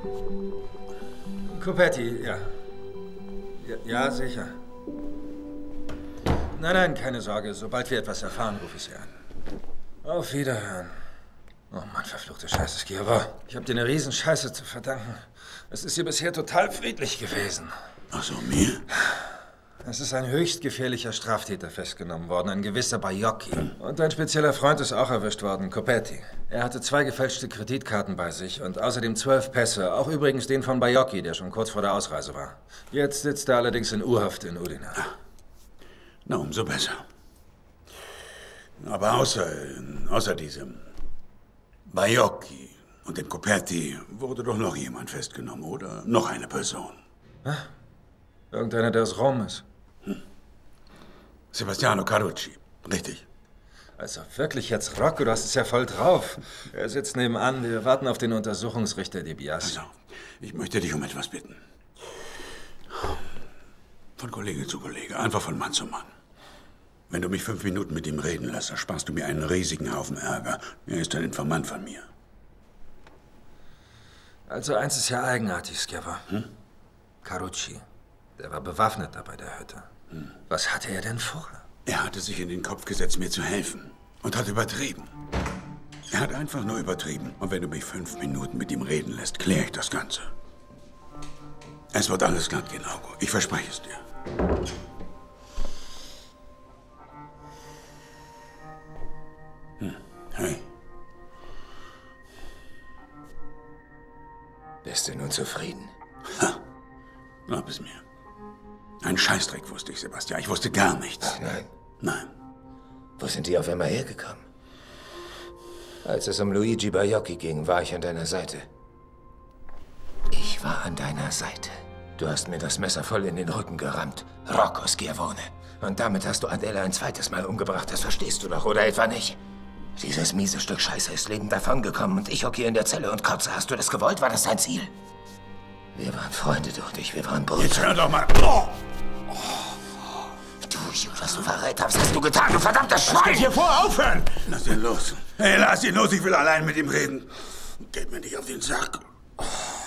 Copetti, ja. Ja, sicher. Nein, keine Sorge. Sobald wir etwas erfahren, rufe ich Sie an. Auf Wiederhören. Oh Mann, verfluchte Scheiße, Skierwa. Ich habe dir eine Riesenscheiße zu verdanken. Es ist hier bisher total friedlich gewesen. Ach so, mir? Es ist ein höchst gefährlicher Straftäter festgenommen worden, ein gewisser Baiocchi. Und ein spezieller Freund ist auch erwischt worden, Copetti. Er hatte 2 gefälschte Kreditkarten bei sich und außerdem 12 Pässe, auch übrigens den von Baiocchi, der schon kurz vor der Ausreise war. Jetzt sitzt er allerdings in U-Haft in Udine. Na, umso besser. Aber außer diesem Baiocchi und dem Copetti wurde doch noch jemand festgenommen, oder? Noch eine Person. Irgendeiner, der aus Rom ist. Sebastiano Carucci, richtig. Also wirklich jetzt, Rocco, du hast es ja voll drauf. Er sitzt nebenan, wir warten auf den Untersuchungsrichter Di Biase. Also, ich möchte dich um etwas bitten. Von Kollege zu Kollege, einfach von Mann zu Mann. Wenn du mich 5 Minuten mit ihm reden lässt, ersparst du mir einen riesigen Haufen Ärger. Er ist ein Informant von mir. Also eins ist ja eigenartig, Skierwa. Carucci, der war bewaffnet da bei der Hütte. Was hatte er denn vor? Er hatte sich in den Kopf gesetzt, mir zu helfen. Und hat übertrieben. Er hat einfach nur übertrieben. Und wenn du mich 5 Minuten mit ihm reden lässt, kläre ich das Ganze. Es wird alles glatt gehen, Augo. Ich verspreche es dir. Hey. Bist du nun zufrieden? Glaub es mir. Ein Scheißdreck wusste ich, Sebastian. Ich wusste gar nichts. Ach nein. Nein. Wo sind die auf einmal hergekommen? Als es um Luigi Baiocchi ging, war ich an deiner Seite. Ich war an deiner Seite. Du hast mir das Messer voll in den Rücken gerammt. Rocco Schiavone. Und damit hast du Adele ein zweites Mal umgebracht. Das verstehst du doch, oder etwa nicht? Dieses miese Stück Scheiße ist lebend davongekommen und ich hocke hier in der Zelle und kotze. Hast du das gewollt? War das dein Ziel? Wir waren Freunde, du und ich. Wir waren Brüder. Jetzt hör doch mal. Du Judas, du Verräter. Was hast du getan, du verdammtes Schwein? Was geht hier vor? Aufhören! Lass ihn los. Hey, lass ihn los. Ich will allein mit ihm reden. Geht mir nicht auf den Sack.